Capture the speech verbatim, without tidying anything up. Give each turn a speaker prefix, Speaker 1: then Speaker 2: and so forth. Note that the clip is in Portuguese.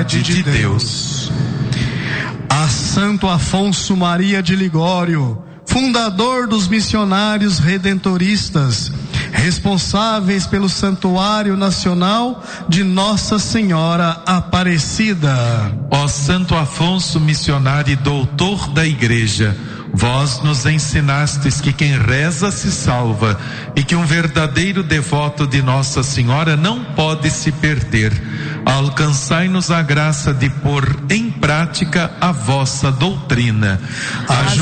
Speaker 1: vontade de Deus.
Speaker 2: A Santo Afonso Maria de Ligório, fundador dos missionários redentoristas, responsáveis pelo Santuário Nacional de Nossa Senhora Aparecida.
Speaker 1: Ó Santo Afonso, missionário e doutor da Igreja, vós nos ensinastes que quem reza se salva e que um verdadeiro devoto de Nossa Senhora não pode se perder. Alcançai-nos a graça de pôr em prática a vossa doutrina.
Speaker 2: Ajuda